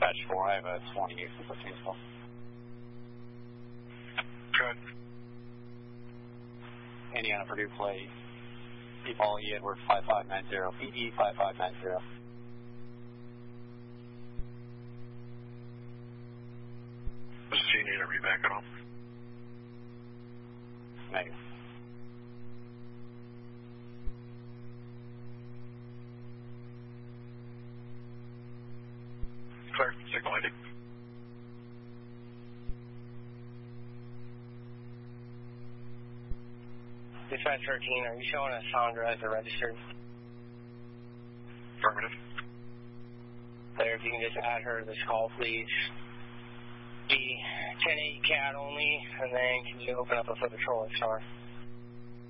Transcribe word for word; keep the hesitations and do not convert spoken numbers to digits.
Dispatch four, I have a twenty-eight for fifteen as well. Good. Indiana Purdue plate, P. Paul E. Edward five five nine zero, P E five five nine zero. Does he need a reback at all? Negative. Clear. Signal I D. Dispatch thirteen, are you showing us Sandra as a registered? Affirmative. There, if you can just add her to this call, please. Be ten eight cat only, and then can you open up a foot patrol at Star?